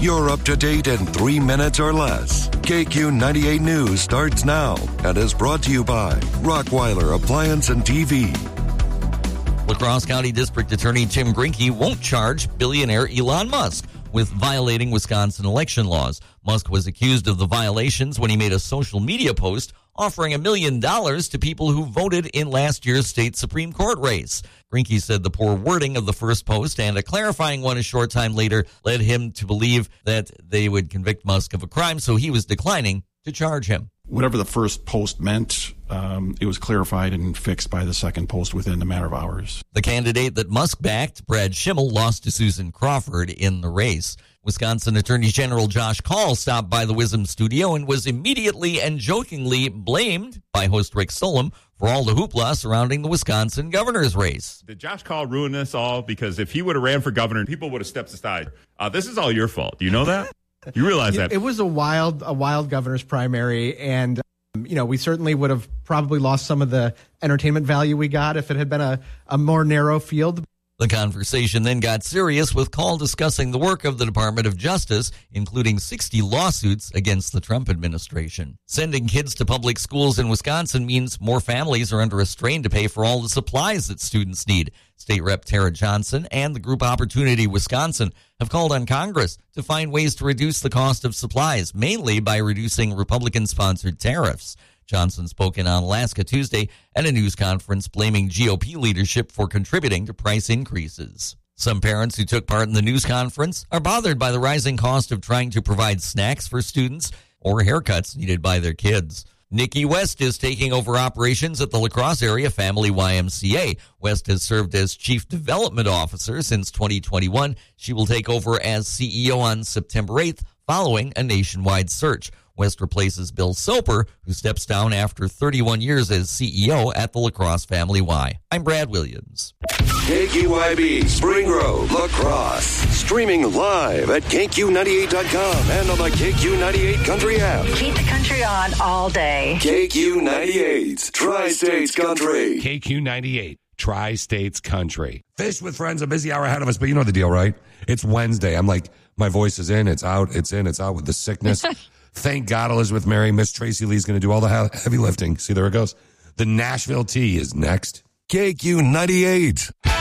You're up to date in 3 minutes or less. KQ 98 News starts now and is brought to you by Rockweiler Appliance and TV. La Crosse County District Attorney Tim Grinke won't charge billionaire Elon Musk with violating Wisconsin election laws. Musk was accused of the violations when he made a social media post offering $1 million to people who voted in last year's state Supreme Court race. Grinke said the poor wording of the first post and a clarifying one a short time later led him to believe that they would convict Musk of a crime, so he was declining to charge him. Whatever the first post meant, it was clarified and fixed by the second post within a matter of hours. The candidate that Musk backed, Brad Schimmel, lost to Susan Crawford in the race. Wisconsin Attorney General Josh Kaul stopped by the WISM studio and was immediately and jokingly blamed by host Rick Solem for all the hoopla surrounding the Wisconsin governor's race. Did Josh Kaul ruin this all? Because if he would have ran for governor, people would have stepped aside. This is all your fault. Do you know that? You realize that? It was a wild governor's primary, and we certainly would have probably lost some of the entertainment value we got if it had been a more narrow field. The conversation then got serious, with Kaul discussing the work of the Department of Justice, including 60 lawsuits against the Trump administration. Sending kids to public schools in Wisconsin means more families are under a strain to pay for all the supplies that students need. State Rep Tara Johnson and the group Opportunity Wisconsin have called on Congress to find ways to reduce the cost of supplies, mainly by reducing Republican-sponsored tariffs. Johnson spoke in Alaska Tuesday at a news conference blaming GOP leadership for contributing to price increases. Some parents who took part in the news conference are bothered by the rising cost of trying to provide snacks for students or haircuts needed by their kids. Nikki West is taking over operations at the La Crosse area Family YMCA. West has served as Chief Development Officer since 2021. She will take over as CEO on September 8th following a nationwide search. West replaces Bill Soper, who steps down after 31 years as CEO at the La Crosse Family Y. I'm Brad Williams. KQYB, Spring Road, La Crosse. Streaming live at KQ98.com and on the KQ98 Country app. Keep the country on all day. KQ98, Tri-States Country. KQ98, Tri-States Country. Fish with Friends, a busy hour ahead of us, but you know the deal, right? It's Wednesday. I'm like, my voice is in, it's out, it's in, it's out with the sickness. Thank God Elizabeth Mary. Miss Tracy Lee's going to do all the heavy lifting. See, there it goes. The Nashville Tea is next. KQ98.